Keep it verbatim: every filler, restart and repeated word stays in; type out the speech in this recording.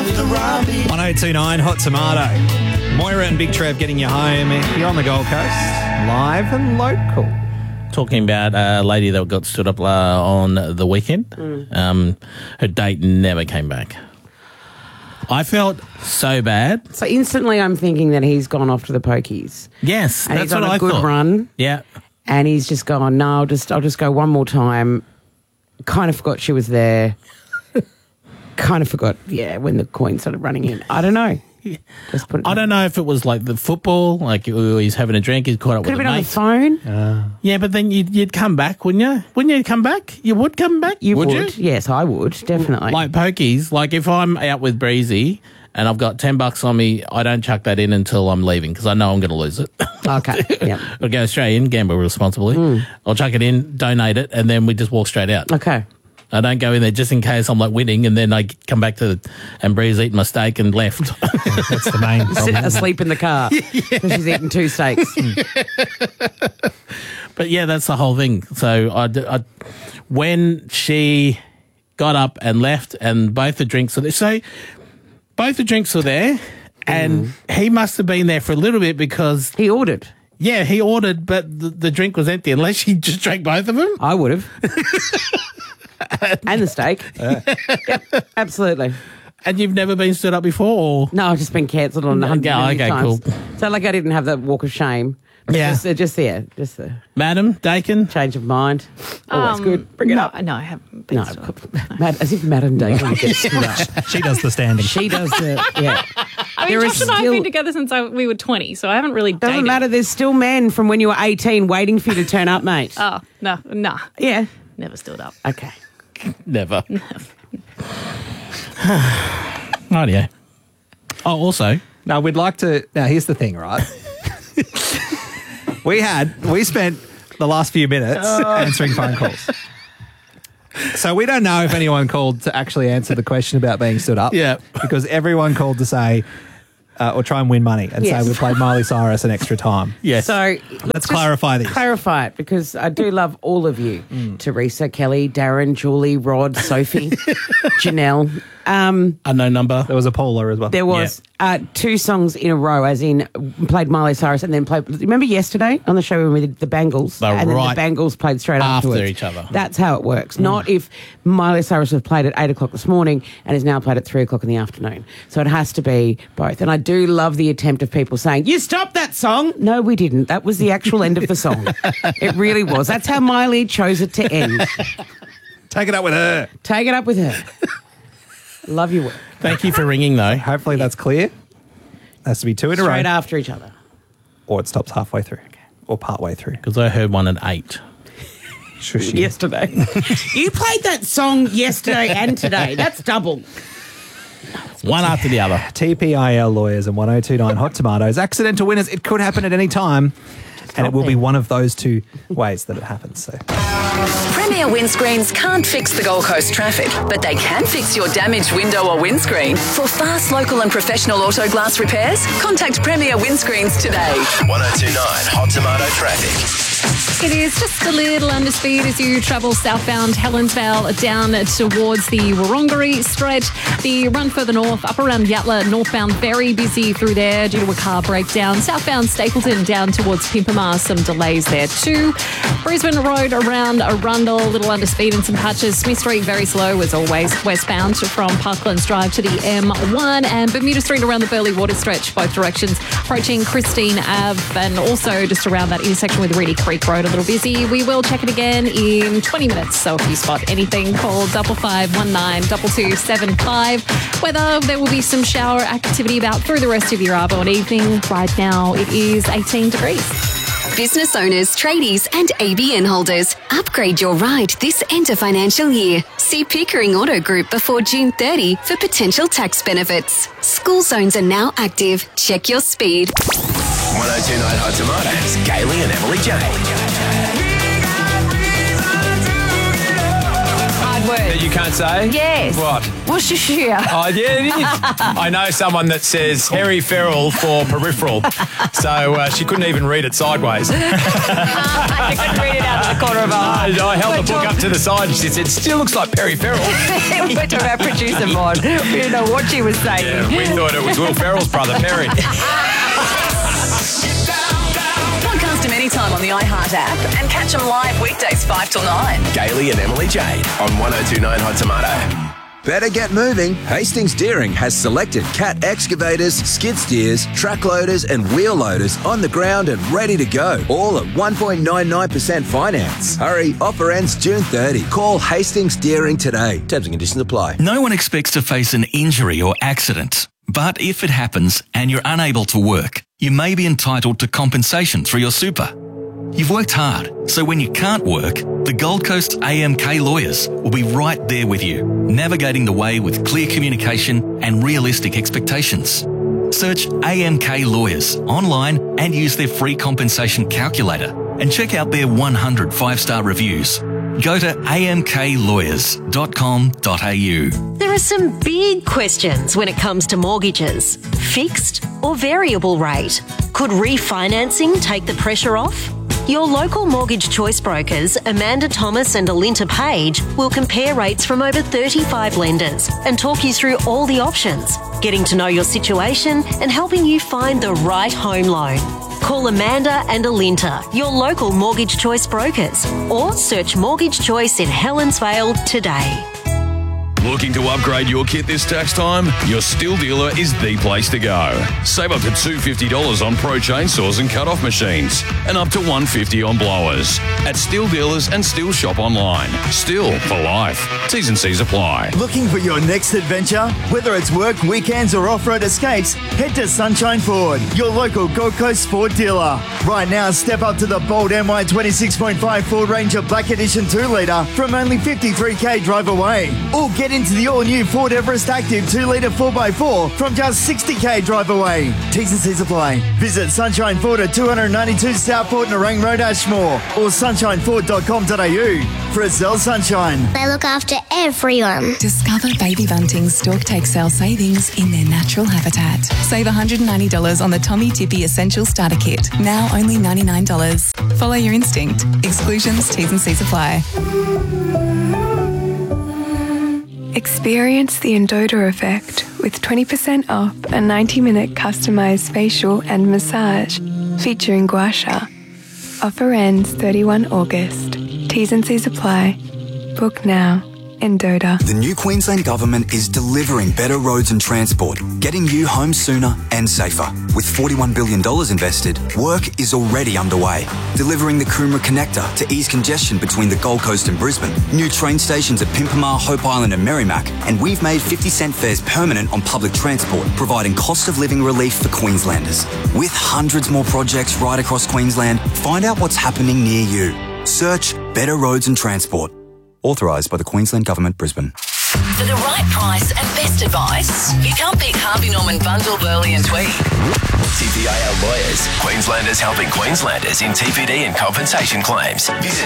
one oh two nine Hot Tomato. Moira and Big Trev getting you home here on the Gold Coast, live and local. Talking about a lady that got stood up uh, on the weekend. Mm. Um, her date never came back. I felt so bad. So instantly I'm thinking that he's gone off to the pokies. Yes, and that's he's on what a I good thought. run. Yeah. And he's just gone, no, I'll just, I'll just go one more time. Kind of forgot she was there. Kind of forgot, yeah, when the coin started running in. I don't know. Just put it I don't know if it was like the football, like he's having a drink, he's caught up Could with have a been on mate. the phone. Uh, yeah, but then you'd, you'd come back, wouldn't you? Wouldn't you come back? You would come back? You would, would you? Yes, I would, definitely. Like pokies, like if I'm out with Breezy and I've got ten bucks on me, I don't chuck that in until I'm leaving because I know I'm going to lose it. Okay, yeah. I'll go straight in, gamble responsibly. Mm. I'll chuck it in, donate it, and then we just walk straight out. Okay. I don't go in there just in case I'm like winning and then I come back to and Bree's eating my steak and left. That's the main problem. Sit asleep in the car because yeah. she's eating two steaks. But yeah, that's the whole thing. So I, I, when she got up and left and both the drinks were there, so both the drinks were there and mm. he must have been there for a little bit because... He ordered. Yeah, he ordered, but the, the drink was empty unless he just drank both of them. I would have. And the steak. Yeah. Yep, absolutely. And you've never been stood up before? Or? No, I've just been cancelled on a hundred yeah, okay, times. Cool. So like I didn't have the walk of shame. Yeah. Just, uh, just there. Just the Madam Dakin? Change of mind. Always um, good. Bring it no, up. No, I haven't been no, stood up. No. Mad, as if Madam Dakin gets stood up. She does the standing. She does the, yeah. I mean, there Josh and I have been together since I, we were twenty, so I haven't really Doesn't dated. matter. There's still men from when you were eighteen waiting for you to turn up, mate. Oh, no, nah. Yeah. Never stood up. Okay. Never. Rightio. Oh, also... Now, we'd like to... Now, here's the thing, right? we had... We spent the last few minutes oh. answering phone calls. So we don't know if anyone called to actually answer the question about being stood up. Yeah. Because everyone called to say... Uh, or try and win money and yes. say we played Miley Cyrus an extra time. Yes. So let's, let's clarify this. Clarify it because I do love all of you. Mm. Teresa, Kelly, Darren, Julie, Rod, Sophie, Janelle. Um, Unknown number. There was a Paula as well. There was yeah. uh, two songs in a row, as in played Miley Cyrus and then played... Remember yesterday on the show when we did the Bangles? They're and right then the Bangles played straight after afterwards. each other. That's how it works. Mm. Not if Miley Cyrus was played at eight o'clock this morning and is now played at three o'clock in the afternoon. So it has to be both. And I do love the attempt of people saying, you stopped that song. No, we didn't. That was the actual end of the song. It really was. That's how Miley chose it to end. Take it up with her. Take it up with her. Love your work. Thank you for ringing, though. Hopefully that's clear. Has to be two in a row. Straight after each other. Or it stops halfway through. Okay. Or part way through. Because I heard one at eight. Shushy. Yesterday. You played that song yesterday and today. That's double. One after the other. T P I L Lawyers and one oh two nine Hot Tomatoes. Accidental winners. It could happen at any time. And it will be one of those two ways that it happens. So. Premier Windscreens can't fix the Gold Coast traffic, but they can fix your damaged window or windscreen. For fast, local and professional auto glass repairs, contact Premier Windscreens today. one oh two nine Hot Tomato Traffic. It is just a little under speed as you travel southbound Helensvale down towards the Wurrunggeri stretch. The run further north, up around Yatala, northbound, very busy through there due to a car breakdown. Southbound Stapleton down towards Pimpama, some delays there too. Brisbane Road around Arundel, a little under speed in some patches. Smith Street very slow as always, westbound from Parklands Drive to the M one, and Bermuda Street around the Burleigh Water stretch, both directions, approaching Christine Ave, and also just around that intersection with Reedy Creek Road, a little busy. We will check it again in twenty minutes, so if you spot anything, call double five one nine double two seven five. Whether there will be some shower activity about through the rest of your Arbonne evening. Right now it is eighteen degrees. Business owners, tradies and A B N holders, upgrade your ride this end of financial year. See Pickering Auto Group before June thirtieth for potential tax benefits. School zones are now active. Check your speed. one oh two nine Hot Tomatoes, Gailey and Emily Jane. Hard work. There you can't say? Yes. What? Worcestershire. Oh, yeah, it is. I know someone that says Harry Ferrell for peripheral. So uh, she couldn't even read it sideways. You couldn't read it out of the corner of our eye. I, I held the book up to the side and she said, still looks like Perry Ferrell. We went to our producer, Mon. We didn't know what she was saying. Yeah, we thought it was Will Ferrell's brother, Perry. Podcast them anytime on the iHeart app and catch them live weekdays five till nine. Gailey and Emily Jade on one oh two nine Hot Tomato. Better get moving. Hastings Deering has selected Cat excavators, skid steers, truck loaders and wheel loaders on the ground and ready to go. All at one point nine nine percent finance. Hurry, offer ends June thirtieth. Call Hastings Deering today. Terms and conditions apply. No one expects to face an injury or accident. But if it happens and you're unable to work, you may be entitled to compensation through your super. You've worked hard, so when you can't work, the Gold Coast A M K lawyers will be right there with you, navigating the way with clear communication and realistic expectations. Search A M K Lawyers online and use their free compensation calculator and check out their one hundred five-star reviews. Go to a m k lawyers dot com dot a u. There are some big questions when it comes to mortgages. Fixed or variable rate? Could refinancing take the pressure off? Your local mortgage choice brokers, Amanda Thomas and Alinta Page, will compare rates from over thirty-five lenders and talk you through all the options, getting to know your situation and helping you find the right home loan. Call Amanda and Alinta, your local mortgage choice brokers, or search Mortgage Choice in Helensvale today. Looking to upgrade your kit this tax time? Your Stihl dealer is the place to go. Save up to two hundred fifty dollars on pro chainsaws and cut-off machines, and up to one hundred fifty dollars on blowers. At Stihl dealers and Stihl shop online. Stihl for life. T's and C's apply. Looking for your next adventure? Whether it's work, weekends or off-road escapes, head to Sunshine Ford, your local Gold Coast Ford dealer. Right now, step up to the bold M Y twenty-six point five Ford Ranger Black Edition two litre from only fifty-three k drive away. Or get into the all-new Ford Everest Active two litre four by four from just sixty k drive away. T's and C's apply. Visit Sunshine Ford at two ninety-two Southport Nerang Road, Ashmore, or sunshine ford dot com dot a u. Frizzell Sunshine. They look after everyone. Discover Baby Bunting's Stork Take Sale savings in their natural habitat. Save one hundred ninety dollars on the Tommy Tippy Essential Starter Kit. Now only ninety-nine dollars. Follow your instinct. Exclusions, T's and C's apply. Experience the Endota effect with twenty percent off a ninety minute customised facial and massage featuring gua sha. Offer ends thirty-first of August. T's and C's apply. Book now. Endota. The new Queensland Government is delivering better roads and transport, getting you home sooner and safer. With forty-one billion dollars invested, work is already underway. Delivering the Coomera Connector to ease congestion between the Gold Coast and Brisbane. New train stations at Pimpamar, Hope Island and Merrimack. And we've made fifty cent fares permanent on public transport, providing cost of living relief for Queenslanders. With hundreds more projects right across Queensland, find out what's happening near you. Search Better Roads and Transport. Authorised by the Queensland Government, Brisbane. For the right price and best advice, you can't beat Harvey Norman Bundle, Burley and Tweed. T P A L Lawyers. Queenslanders helping Queenslanders in T P D and compensation claims. Visit